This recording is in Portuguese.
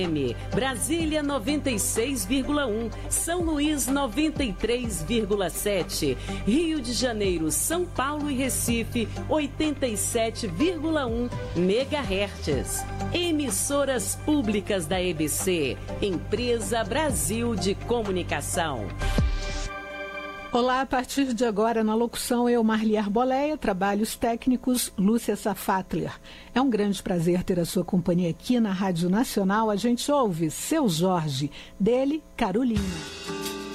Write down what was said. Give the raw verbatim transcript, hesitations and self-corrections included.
Brasília noventa e seis vírgula um, São Luís noventa e três vírgula sete, Rio de Janeiro, São Paulo e Recife oitenta e sete vírgula um megahertz. Emissoras públicas da E B C, Empresa Brasil de Comunicação. Olá, a partir de agora na locução eu, Marli Arboleia, trabalhos técnicos, Lúcia Safatler. É um grande prazer ter a sua companhia aqui na Rádio Nacional. A gente ouve Seu Jorge, dele, Carolina.